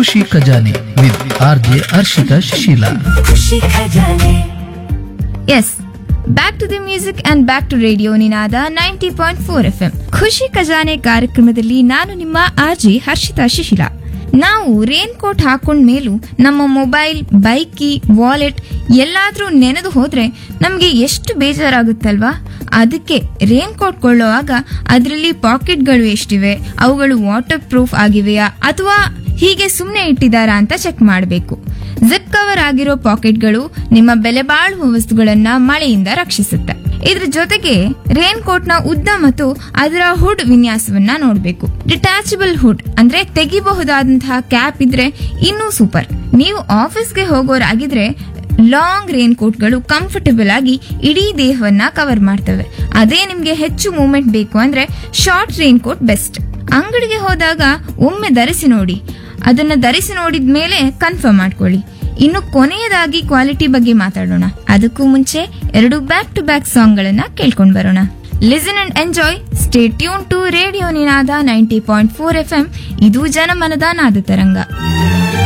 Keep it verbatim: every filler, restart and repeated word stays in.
ಖುಷಿ ಖಜಾನೆ with R J Harshita Shishila. S, back to the music and back to radio Ninada ninety point four F M. ಖುಷಿ ಖಜಾನೆ ಕಾರ್ಯಕ್ರಮದಲ್ಲಿ ನಾನು ನಿಮ್ಮ ಆರ್ಜಿ ಹರ್ಷಿತಾ ಶಿಶಿಲ. ನಾವು ರೇನ್ ಕೋಟ್ ಹಾಕೊಂಡ್ ಮೇಲೂ ನಮ್ಮ ಮೊಬೈಲ್, ಬೈಕಿ, ವಾಲೆಟ್ ಎಲ್ಲಾದ್ರೂ ನೆನೆದು ಹೋದ್ರೆ ನಮ್ಗೆ ಎಷ್ಟು ಬೇಜಾರಾಗುತ್ತಲ್ವಾ. ಅದಕ್ಕೆ ರೇನ್ ಕೋಟ್ ಕೊಳ್ಳುವಾಗ ಅದರಲ್ಲಿ ಪಾಕೆಟ್ಗಳು ಎಷ್ಟಿವೆ, ಅವುಗಳು ವಾಟರ್ ಪ್ರೂಫ್ ಆಗಿವೆಯಾ ಅಥವಾ ಹೀಗೆ ಸುಮ್ನೆ ಇಟ್ಟಿದಾರಾ ಅಂತ ಚೆಕ್ ಮಾಡಬೇಕು. ಜಿಪ್ ಕವರ್ ಆಗಿರೋ ಪಾಕೆಟ್ಗಳು ನಿಮ್ಮ ಬೆಲೆ ಬಾಳುವ ವಸ್ತುಗಳನ್ನ ಮಳೆಯಿಂದ ರಕ್ಷಿಸುತ್ತೆ. ಇದ್ರ ಜೊತೆಗೆ ರೇನ್ ಕೋಟ್ ನ ಉದ್ದ ಮತ್ತು ಅದರ ಹುಡ್ ವಿನ್ಯಾಸವನ್ನ ನೋಡಬೇಕು. ಡಿಟ್ಯಾಚಬಲ್ ಹುಡ್ ಅಂದ್ರೆ ತೆಗಿಬಹುದಾದಂತಹ ಕ್ಯಾಪ್ ಇದ್ರೆ ಇನ್ನೂ ಸೂಪರ್. ನೀವು ಆಫೀಸ್ಗೆ ಹೋಗೋರಾಗಿದ್ರೆ ಲಾಂಗ್ ರೇನ್ ಕೋಟ್ಗಳು ಕಂಫರ್ಟಬಲ್ ಆಗಿ ಇಡೀ ದೇಹವನ್ನ ಕವರ್ ಮಾಡ್ತವೆ. ಅದೇ ನಿಮ್ಗೆ ಹೆಚ್ಚು ಮೂವ್ಮೆಂಟ್ ಬೇಕು ಅಂದ್ರೆ ಶಾರ್ಟ್ ರೇನ್ ಕೋಟ್ ಬೆಸ್ಟ್. ಅಂಗಡಿಗೆ ಹೋದಾಗ ಒಮ್ಮೆ ಧರಿಸಿ ನೋಡಿ, ಅದನ್ನ ಧರಿಸಿ ನೋಡಿದ ಮೇಲೆ ಕನ್ಫರ್ಮ್ ಮಾಡ್ಕೊಳ್ಳಿ. ಇನ್ನು ಕೊನೆಯದಾಗಿ ಕ್ವಾಲಿಟಿ ಬಗ್ಗೆ ಮಾತಾಡೋಣ. ಅದಕ್ಕೂ ಮುಂಚೆ ಎರಡು ಬ್ಯಾಕ್ ಟು ಬ್ಯಾಕ್ ಸಾಂಗ್ ಗಳನ್ನ ಕೇಳ್ಕೊಂಡ್ ಬರೋಣ. Listen and enjoy. Stay tune to radio Ninada ninety point four F M. ಇದು ಜನಮನದ ನಾದ ತರಂಗ.